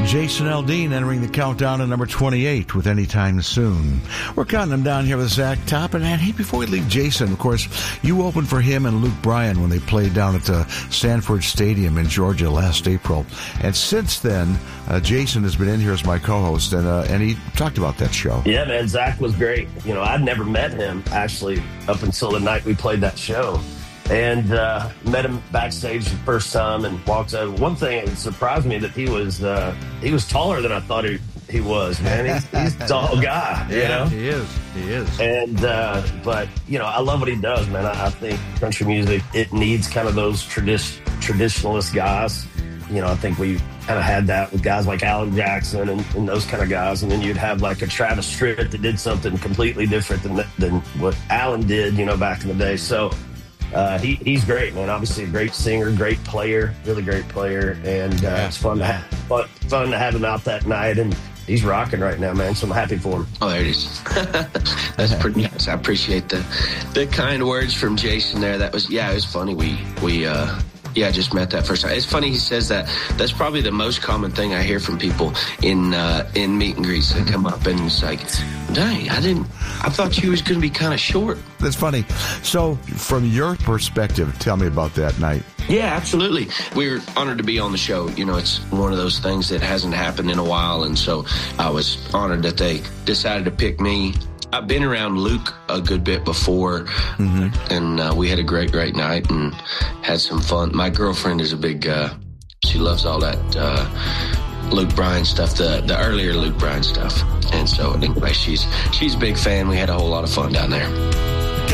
Jason Aldean entering the countdown to number 28 with Anytime Soon. We're counting them down here with Zach Top. And hey, before we leave Jason, of course, you opened for him and Luke Bryan when they played down at the Sanford Stadium in Georgia last April. And since then, Jason has been in here as my co-host, and he talked about that show. Yeah, man, Zach was great. You know, I'd never met him, actually, up until the night we played that show. And met him backstage the first time and walked over. One thing that surprised me that he was taller than I thought he was, man. He's a tall guy, you know? He is. And, but, you know, I love what he does, man. I think country music, it needs kind of those traditionalist guys. You know, I think we kind of had that with guys like Alan Jackson and those kind of guys. And then you'd have like a Travis Tritt that did something completely different than what Alan did, you know, back in the day. So, he's great, man. Obviously a great singer, great player, really great player, and it's fun to have him out that night, and he's rocking right now, man. So I'm happy for him. Oh, there it is. That's pretty nice. I appreciate the kind words from Jason there. That was, it was funny. We I just met that first time. It's funny he says that. That's probably the most common thing I hear from people in meet and greets that come up, and it's like, dang, I thought you was going to be kind of short. That's funny. So from your perspective, tell me about that night. Yeah, absolutely. We're honored to be on the show. You know, it's one of those things that hasn't happened in a while, and so I was honored that they decided to pick me. I've been around Luke a good bit before, and we had a great night and had some fun. My girlfriend is a big, she loves all that Luke Bryan stuff, the earlier Luke Bryan stuff. And so anyway, she's a big fan. We had a whole lot of fun down there.